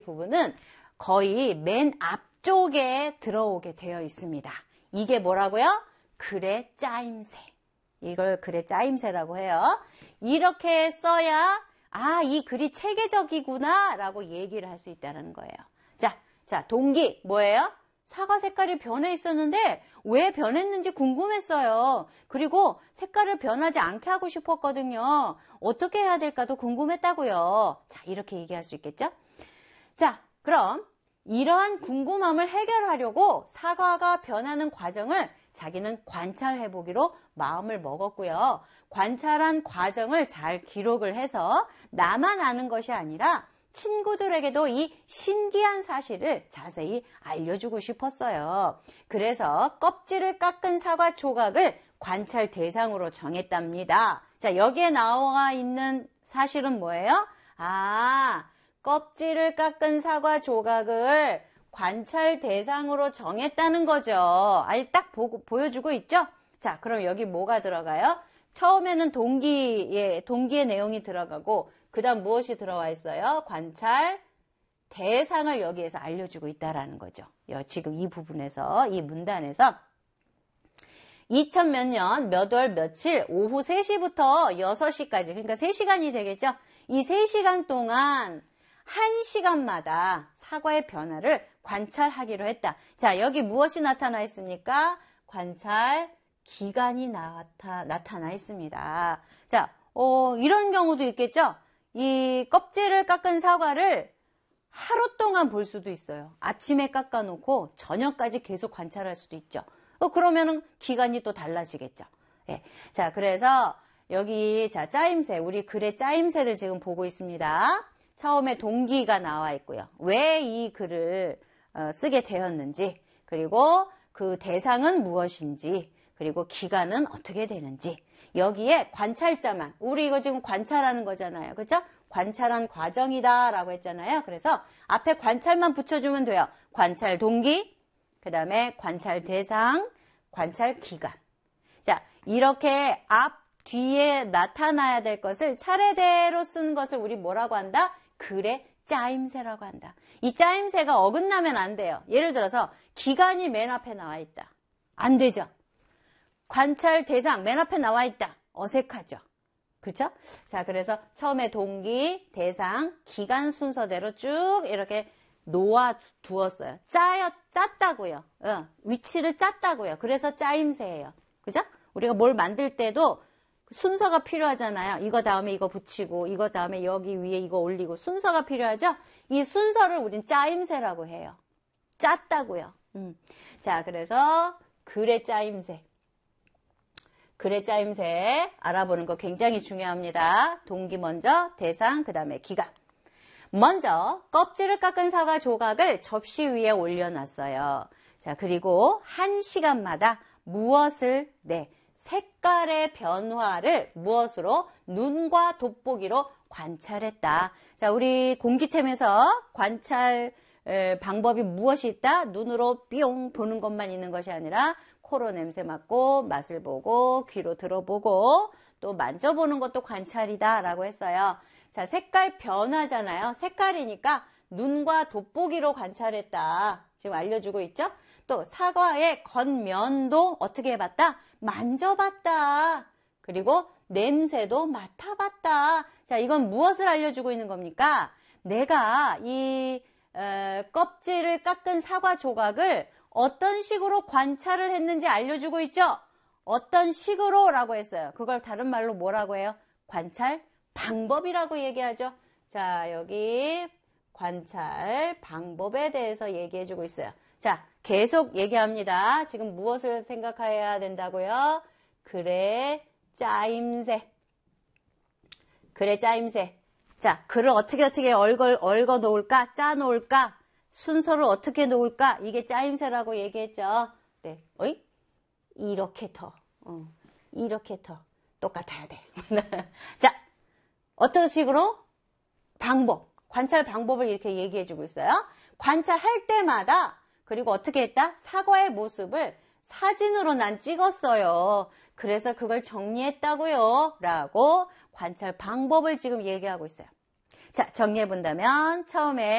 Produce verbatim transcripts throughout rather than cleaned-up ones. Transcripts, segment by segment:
부분은 거의 맨 앞쪽에 들어오게 되어 있습니다. 이게 뭐라고요? 글의 짜임새. 이걸 글의 짜임새라고 해요. 이렇게 써야 아, 이 글이 체계적이구나 라고 얘기를 할 수 있다는 거예요. 자, 자, 동기 뭐예요? 사과 색깔이 변해 있었는데 왜 변했는지 궁금했어요. 그리고 색깔을 변하지 않게 하고 싶었거든요. 어떻게 해야 될까도 궁금했다고요. 자, 이렇게 얘기할 수 있겠죠? 자, 그럼 이러한 궁금함을 해결하려고 사과가 변하는 과정을 자기는 관찰해보기로 마음을 먹었고요. 관찰한 과정을 잘 기록을 해서 나만 아는 것이 아니라 친구들에게도 이 신기한 사실을 자세히 알려주고 싶었어요. 그래서 껍질을 깎은 사과 조각을 관찰 대상으로 정했답니다. 자, 여기에 나와 있는 사실은 뭐예요? 아, 껍질을 깎은 사과 조각을 관찰 대상으로 정했다는 거죠. 아니, 딱 보고, 보여주고 있죠? 자, 그럼 여기 뭐가 들어가요? 처음에는 동기의, 동기의 내용이 들어가고, 그 다음 무엇이 들어와 있어요? 관찰 대상을 여기에서 알려주고 있다라는 거죠. 지금 이 부분에서, 이 문단에서. 이천 몇 년, 몇 월, 며칠, 오후 세 시부터 여섯 시까지, 그러니까 세 시간이 되겠죠? 이 세 시간 동안 한 시간마다 사과의 변화를 관찰하기로 했다. 자, 여기 무엇이 나타나 있습니까? 관찰 기간이 나타, 나타나 있습니다. 자, 어, 이런 경우도 있겠죠? 이 껍질을 깎은 사과를 하루 동안 볼 수도 있어요. 아침에 깎아놓고 저녁까지 계속 관찰할 수도 있죠. 어, 그러면은 기간이 또 달라지겠죠. 예. 자, 그래서 여기, 자, 짜임새, 우리 글의 짜임새를 지금 보고 있습니다. 처음에 동기가 나와 있고요. 왜 이 글을 어, 쓰게 되었는지, 그리고 그 대상은 무엇인지, 그리고 기간은 어떻게 되는지, 여기에 관찰자만, 우리 이거 지금 관찰하는 거잖아요. 그렇죠? 관찰한 과정이다 라고 했잖아요. 그래서 앞에 관찰만 붙여주면 돼요. 관찰 동기, 그 다음에 관찰 대상, 관찰 기간. 자, 이렇게 앞, 뒤에 나타나야 될 것을 차례대로 쓴 것을 우리 뭐라고 한다? 글의 짜임새라고 한다. 이 짜임새가 어긋나면 안 돼요. 예를 들어서 기간이 맨 앞에 나와 있다. 안 되죠. 관찰 대상 맨 앞에 나와 있다. 어색하죠. 그렇죠? 자, 그래서 처음에 동기, 대상, 기간 순서대로 쭉 이렇게 놓아 두었어요. 짜여, 짰다고요. 어, 위치를 짰다고요. 그래서 짜임새예요. 그죠? 우리가 뭘 만들 때도 순서가 필요하잖아요. 이거 다음에 이거 붙이고, 이거 다음에 여기 위에 이거 올리고, 순서가 필요하죠? 이 순서를 우린 짜임새라고 해요. 짰다고요. 음. 자, 그래서 글의 짜임새. 글의 짜임새 알아보는 거 굉장히 중요합니다. 동기 먼저, 대상, 그 다음에 기간. 먼저 껍질을 깎은 사과 조각을 접시 위에 올려놨어요. 자, 그리고 한 시간마다 무엇을, 네, 색깔의 변화를 무엇으로? 눈과 돋보기로 관찰했다. 자, 우리 공기템에서 관찰 방법이 무엇이 있다? 눈으로 뿅 보는 것만 있는 것이 아니라 코로 냄새 맡고 맛을 보고 귀로 들어보고 또 만져보는 것도 관찰이다 라고 했어요. 자, 색깔 변화잖아요. 색깔이니까 눈과 돋보기로 관찰했다. 지금 알려주고 있죠? 또 사과의 겉면도 어떻게 해봤다? 만져봤다. 그리고 냄새도 맡아봤다. 자, 이건 무엇을 알려주고 있는 겁니까? 내가 이 에, 껍질을 깎은 사과 조각을 어떤 식으로 관찰을 했는지 알려주고 있죠? 어떤 식으로 라고 했어요. 그걸 다른 말로 뭐라고 해요? 관찰 방법이라고 얘기하죠. 자, 여기 관찰 방법에 대해서 얘기해주고 있어요. 자, 계속 얘기합니다. 지금 무엇을 생각해야 된다고요? 글의 짜임새. 글의 짜임새. 자, 글을 어떻게 어떻게 얽어, 얽어 놓을까? 짜 놓을까? 순서를 어떻게 놓을까? 이게 짜임새라고 얘기했죠. 네, 어이? 이렇게 더, 어, 이렇게 더 똑같아야 돼. 자, 어떤 식으로? 방법, 관찰 방법을 이렇게 얘기해주고 있어요. 관찰할 때마다 그리고 어떻게 했다? 사과의 모습을 사진으로 난 찍었어요. 그래서 그걸 정리했다고요. 라고 관찰 방법을 지금 얘기하고 있어요. 자, 정리해 본다면 처음에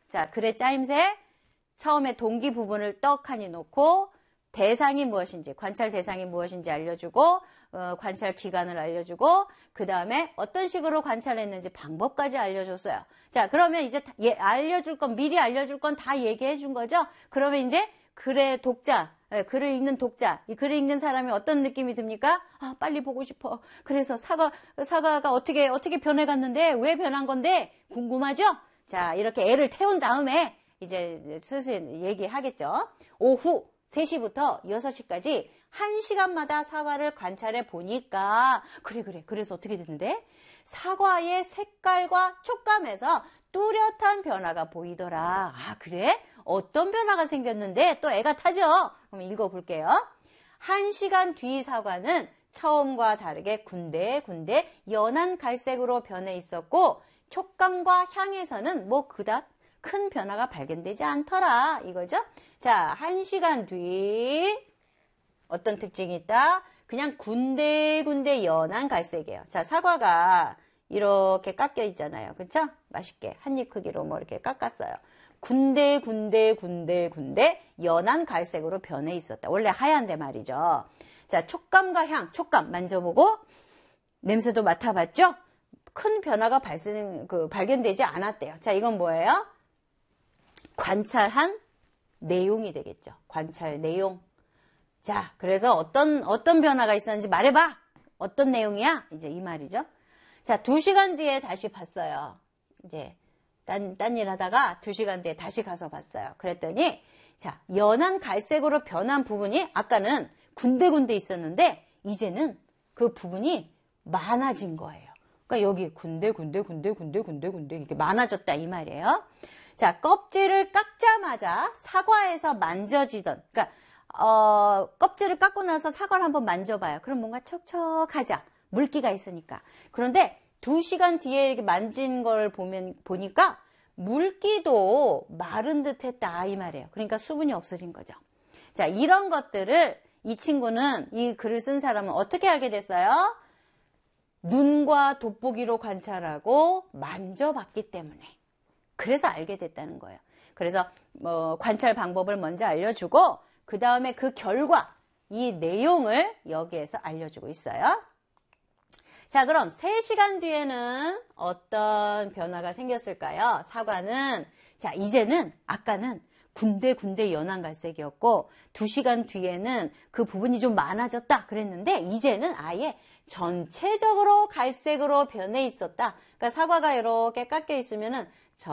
자, 글의 짜임새. 처음에 동기 부분을 떡하니 놓고 대상이 무엇인지, 관찰 대상이 무엇인지 알려주고 어, 관찰 기간을 알려주고 그 다음에 어떤 식으로 관찰했는지 방법까지 알려줬어요. 자, 그러면 이제 예, 알려줄 건 미리 알려줄 건 다 얘기해 준 거죠. 그러면 이제 글의 독자, 예, 글을 읽는 독자, 이 글을 읽는 사람이 어떤 느낌이 듭니까? 아, 빨리 보고 싶어. 그래서 사과, 사과가 어떻게 어떻게 변해갔는데 왜 변한 건데 궁금하죠? 자, 이렇게 애를 태운 다음에 이제 슬슬 얘기하겠죠. 오후 세 시부터 여섯 시까지 한 시간마다 사과를 관찰해 보니까 그래 그래 그래서 어떻게 됐는데 사과의 색깔과 촉감에서 뚜렷한 변화가 보이더라. 아, 그래? 어떤 변화가 생겼는데 또 애가 타죠? 그럼 읽어볼게요. 한 시간 뒤 사과는 처음과 다르게 군데군데 연한 갈색으로 변해 있었고 촉감과 향에서는 뭐 그닥 큰 변화가 발견되지 않더라 이거죠. 자, 한 시간 뒤 어떤 특징이 있다? 그냥 군데군데 연한 갈색이에요. 자, 사과가 이렇게 깎여 있잖아요. 그렇죠? 맛있게 한 입 크기로 뭐 이렇게 깎았어요. 군데군데 군데군데 연한 갈색으로 변해 있었다. 원래 하얀데 말이죠. 자, 촉감과 향, 촉감 만져보고 냄새도 맡아봤죠? 큰 변화가 발생, 그, 발견되지 않았대요. 자, 이건 뭐예요? 관찰한 내용이 되겠죠. 관찰 내용. 자, 그래서 어떤, 어떤 변화가 있었는지 말해봐! 어떤 내용이야? 이제 이 말이죠. 자, 두 시간 뒤에 다시 봤어요. 이제, 딴, 딴 일 하다가 두 시간 뒤에 다시 가서 봤어요. 그랬더니, 자, 연한 갈색으로 변한 부분이 아까는 군데군데 있었는데, 이제는 그 부분이 많아진 거예요. 그러니까 여기 군데, 군데, 군데, 군데, 군데, 군데, 이렇게 많아졌다, 이 말이에요. 자, 껍질을 깎자마자 사과에서 만져지던, 그러니까, 어, 껍질을 깎고 나서 사과를 한번 만져봐요. 그럼 뭔가 척척하죠. 물기가 있으니까. 그런데 두 시간 뒤에 이렇게 만진 걸 보면, 보니까 물기도 마른 듯 했다, 이 말이에요. 그러니까 수분이 없어진 거죠. 자, 이런 것들을 이 친구는, 이 글을 쓴 사람은 어떻게 알게 됐어요? 눈과 돋보기로 관찰하고 만져봤기 때문에. 그래서 알게 됐다는 거예요. 그래서 뭐 관찰 방법을 먼저 알려주고 그 다음에 그 결과, 이 내용을 여기에서 알려주고 있어요. 자, 그럼 세 시간 뒤에는 어떤 변화가 생겼을까요? 사과는, 자, 이제는 아까는 군데군데 연한 갈색이었고 두 시간 뒤에는 그 부분이 좀 많아졌다 그랬는데 이제는 아예 전체적으로 갈색으로 변해 있었다. 그러니까 사과가 이렇게 깎여 있으면은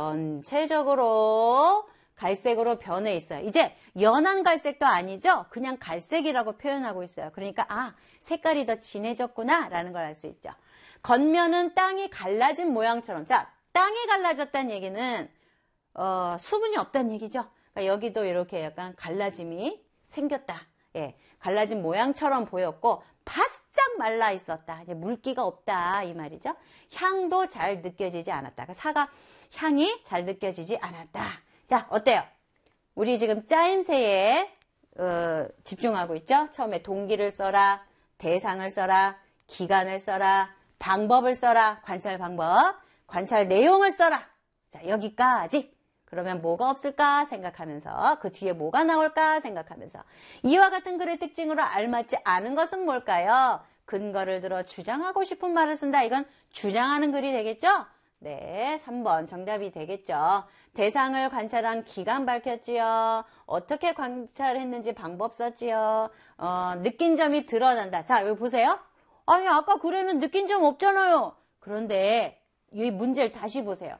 전체적으로 갈색으로 변해 있어요. 이제 연한 갈색도 아니죠. 그냥 갈색이라고 표현하고 있어요. 그러니까 아, 색깔이 더 진해졌구나 라는 걸 알 수 있죠. 겉면은 땅이 갈라진 모양처럼. 자, 땅이 갈라졌다는 얘기는 어, 수분이 없다는 얘기죠. 그러니까 여기도 이렇게 약간 갈라짐이 생겼다. 예, 갈라진 모양처럼 보였고 바짝 말라 있었다. 이제 물기가 없다 이 말이죠. 향도 잘 느껴지지 않았다. 그러니까 사과 향이 잘 느껴지지 않았다. 자, 어때요? 우리 지금 짜임새에 어, 집중하고 있죠? 처음에 동기를 써라, 대상을 써라, 기간을 써라, 방법을 써라, 관찰 방법, 관찰 내용을 써라. 자, 여기까지. 그러면 뭐가 없을까 생각하면서 그 뒤에 뭐가 나올까 생각하면서 이와 같은 글의 특징으로 알맞지 않은 것은 뭘까요? 근거를 들어 주장하고 싶은 말을 쓴다. 이건 주장하는 글이 되겠죠? 네, 삼 번 정답이 되겠죠. 대상을 관찰한 기간 밝혔지요. 어떻게 관찰했는지 방법 썼지요. 어, 느낀 점이 드러난다. 자, 여기 보세요. 아니, 아까 글에는 느낀 점 없잖아요. 그런데 이 문제를 다시 보세요.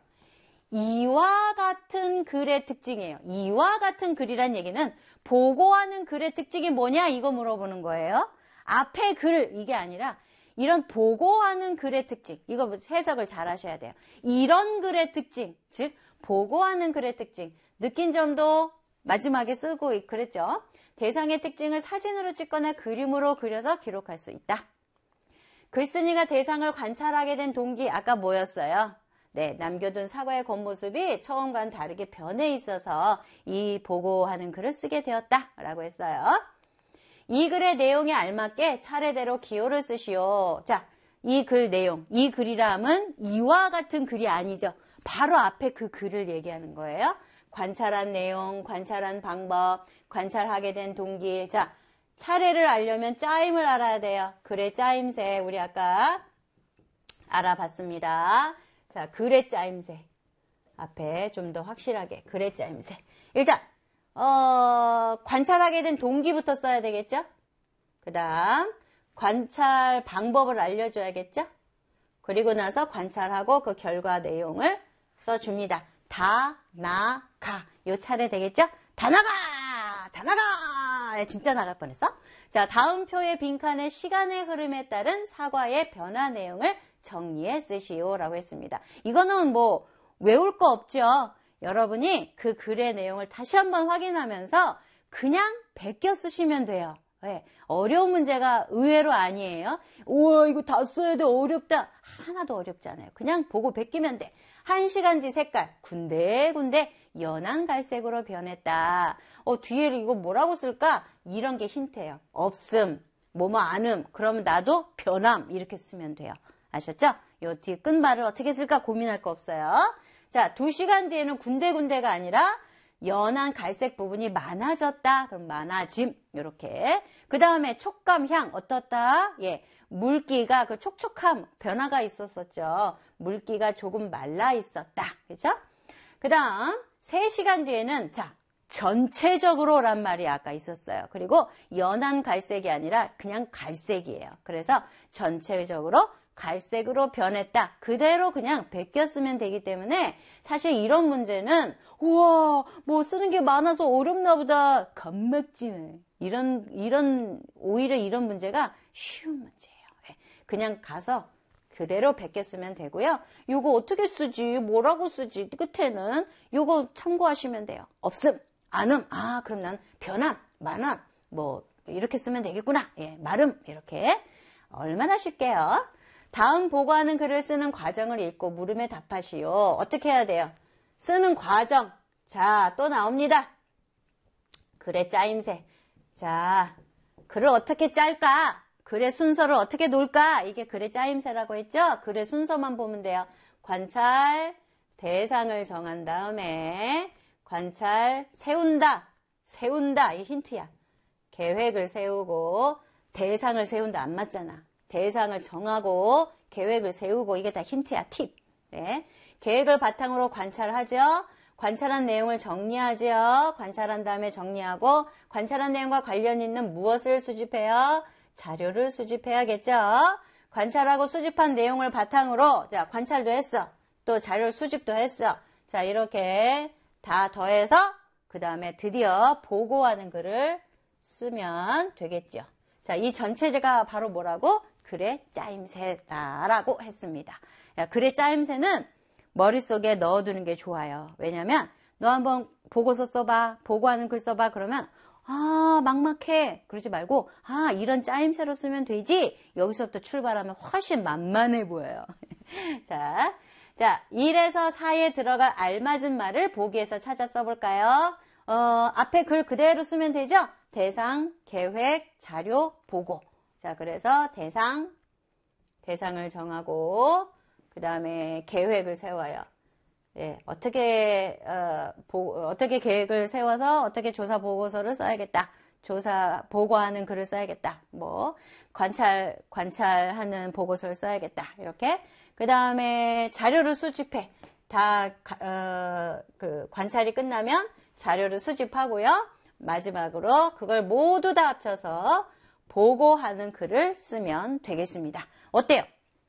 이와 같은 글의 특징이에요. 이와 같은 글이란 얘기는 보고하는 글의 특징이 뭐냐 이거 물어보는 거예요. 앞에 글 이게 아니라 이런 보고하는 글의 특징, 이거 해석을 잘 하셔야 돼요. 이런 글의 특징, 즉 보고하는 글의 특징, 느낀 점도 마지막에 쓰고 그랬죠. 대상의 특징을 사진으로 찍거나 그림으로 그려서 기록할 수 있다. 글쓴이가 대상을 관찰하게 된 동기 아까 뭐였어요? 네, 남겨둔 사과의 겉모습이 처음과는 다르게 변해 있어서 이 보고하는 글을 쓰게 되었다라고 했어요. 이 글의 내용에 알맞게 차례대로 기호를 쓰시오. 자, 이 글 내용, 이 글이라 함은 이와 같은 글이 아니죠. 바로 앞에 그 글을 얘기하는 거예요. 관찰한 내용, 관찰한 방법, 관찰하게 된 동기. 자, 차례를 알려면 짜임을 알아야 돼요. 글의 짜임새 우리 아까 알아봤습니다. 자, 글의 짜임새 앞에 좀 더 확실하게 글의 짜임새. 일단 어, 관찰하게 된 동기부터 써야 되겠죠? 그 다음 관찰 방법을 알려줘야겠죠? 그리고 나서 관찰하고 그 결과 내용을 써줍니다. 다, 나, 가. 요 차례 되겠죠? 다 나가! 다 나가! 진짜 나갈 뻔했어? 자, 다음 표의 빈칸에 시간의 흐름에 따른 사과의 변화 내용을 정리해 쓰시오 라고 했습니다. 이거는 뭐 외울 거 없죠? 여러분이 그 글의 내용을 다시 한번 확인하면서 그냥 베껴 쓰시면 돼요. 네, 어려운 문제가 의외로 아니에요. 우와 이거 다 써야 돼 어렵다. 하나도 어렵지 않아요. 그냥 보고 베끼면 돼. 한 시간 뒤 색깔 군데군데 연한 갈색으로 변했다. 어 뒤에 이거 뭐라고 쓸까? 이런 게 힌트예요. 없음, 뭐뭐 안음, 그러면 나도 변함 이렇게 쓰면 돼요. 아셨죠? 요 뒤에 끝말을 어떻게 쓸까 고민할 거 없어요. 자, 두 시간 뒤에는 군데군데가 아니라 연한 갈색 부분이 많아졌다. 그럼 많아짐. 요렇게. 그 다음에 촉감, 향 어떻다? 예. 물기가 그 촉촉함 변화가 있었었죠. 물기가 조금 말라 있었다. 그죠? 그 다음 세 시간 뒤에는 자, 전체적으로란 말이 아까 있었어요. 그리고 연한 갈색이 아니라 그냥 갈색이에요. 그래서 전체적으로 갈색으로 변했다. 그대로 그냥 베껴 쓰면 되기 때문에 사실 이런 문제는 우와 뭐 쓰는 게 많아서 어렵나 보다 겁먹지네. 이런 이런 오히려 이런 문제가 쉬운 문제예요. 그냥 가서 그대로 베껴 쓰면 되고요. 요거 어떻게 쓰지? 뭐라고 쓰지? 끝에는 요거 참고하시면 돼요. 없음, 안음. 아 그럼 난 변함, 만함 뭐 이렇게 쓰면 되겠구나. 예, 마름 이렇게 얼마나 쉽게요. 다음 보고하는 글을 쓰는 과정을 읽고 물음에 답하시오. 어떻게 해야 돼요? 쓰는 과정. 자, 또 나옵니다. 글의 짜임새. 자, 글을 어떻게 짤까? 글의 순서를 어떻게 놓을까? 이게 글의 짜임새라고 했죠? 글의 순서만 보면 돼요. 관찰, 대상을 정한 다음에 관찰, 세운다. 세운다. 이게 힌트야. 계획을 세우고 대상을 세운다. 안 맞잖아. 대상을 정하고 계획을 세우고 이게 다 힌트야. 팁. 네. 계획을 바탕으로 관찰하죠. 관찰한 내용을 정리하죠. 관찰한 다음에 정리하고 관찰한 내용과 관련 있는 무엇을 수집해요? 자료를 수집해야겠죠. 관찰하고 수집한 내용을 바탕으로 자 관찰도 했어. 또 자료 수집도 했어. 자 이렇게 다 더해서 그 다음에 드디어 보고하는 글을 쓰면 되겠죠. 자, 이 전체제가 바로 뭐라고? 글의 짜임새다라고 했습니다. 야, 글의 짜임새는 머릿속에 넣어두는 게 좋아요. 왜냐면 너 한번 보고서 써봐, 보고하는 글 써봐 그러면 아 막막해 그러지 말고 아 이런 짜임새로 쓰면 되지. 여기서부터 출발하면 훨씬 만만해 보여요. 자, 자 일에서 사에 들어갈 알맞은 말을 보기에서 찾아 써볼까요? 어, 앞에 글 그대로 쓰면 되죠? 대상, 계획, 자료, 보고. 자, 그래서 대상, 대상을 정하고 그 다음에 계획을 세워요. 네, 어떻게 어, 보, 어떻게 계획을 세워서 어떻게 조사 보고서를 써야겠다. 조사 보고하는 글을 써야겠다. 뭐 관찰 관찰하는 보고서를 써야겠다. 이렇게 그 다음에 자료를 수집해. 다 어, 그 관찰이 끝나면 자료를 수집하고요. 마지막으로 그걸 모두 다 합쳐서 보고하는 글을 쓰면 되겠습니다. 어때요?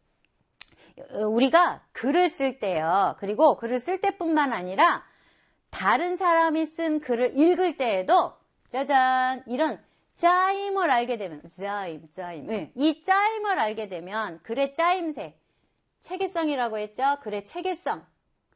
우리가 글을 쓸 때요. 그리고 글을 쓸 때뿐만 아니라 다른 사람이 쓴 글을 읽을 때에도 짜잔 이런 짜임을 알게 되면 짜임, 짜임. 네. 이 짜임을 알게 되면 글의 짜임새, 체계성이라고 했죠. 글의 체계성,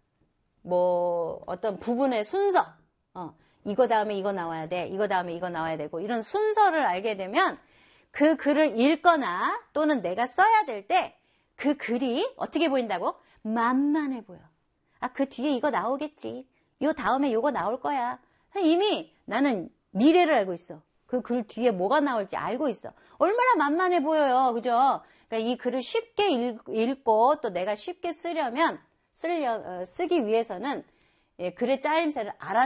뭐 어떤 부분의 순서, 어, 이거 다음에 이거 나와야 돼, 이거 다음에 이거 나와야 되고 이런 순서를 알게 되면 그 글을 읽거나 또는 내가 써야 될 때 그 글이 어떻게 보인다고? 만만해 보여. 아, 그 뒤에 이거 나오겠지. 요 다음에 요거 나올 거야. 이미 나는 미래를 알고 있어. 그 글 뒤에 뭐가 나올지 알고 있어. 얼마나 만만해 보여요. 그죠? 그러니까 이 글을 쉽게 읽, 읽고 또 내가 쉽게 쓰려면 쓰려, 어, 쓰기 위해서는 예, 글의 짜임새를 알아